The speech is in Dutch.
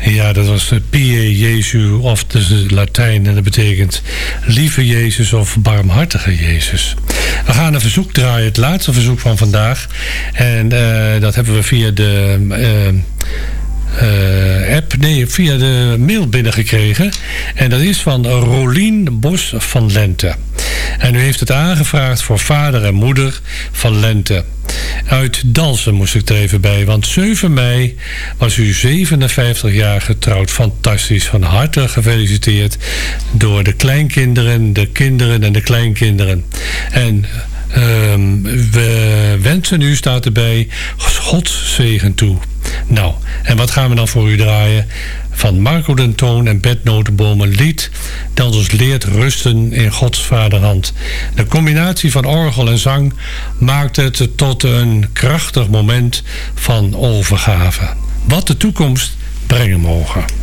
Ja, dat was Pie Jesu, of de Latijn, en dat betekent lieve Jezus of barmhartige Jezus. We gaan een verzoek draaien, het laatste verzoek van vandaag. En dat hebben we via de via de mail binnengekregen. En dat is van Rolien Bos van Lente. En u heeft het aangevraagd voor vader en moeder van Lente. Uit Dalsen moest ik er even bij, want 7 mei was u 57 jaar getrouwd. Fantastisch, van harte gefeliciteerd door de kleinkinderen, de kinderen en de kleinkinderen. En we wensen u, staat erbij, Gods zegen toe. Nou, en wat gaan we dan voor u draaien? Van Marco den Toon en Bert Notenboom, een lied dat ons leert rusten in Gods vaderhand. De combinatie van orgel en zang maakt het tot een krachtig moment van overgave. Wat de toekomst brengen mogen.